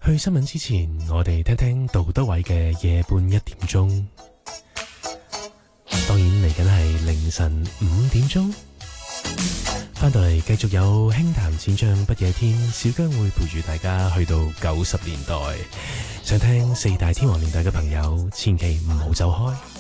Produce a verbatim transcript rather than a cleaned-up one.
去新聞之前，我哋聽聽杜德偉嘅夜半一點鐘。當然嚟緊係凌晨五點鐘。翻到嚟繼續有輕談淺唱不夜天，小姜會陪住大家去到九十年代。想聽四大天王年代嘅朋友，千祈唔好走開。